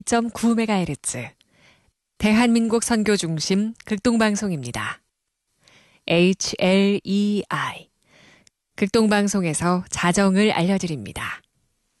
101.9MHz 대한민국 선교 중심 극동방송입니다. HLEI 극동방송에서 자정을 알려드립니다.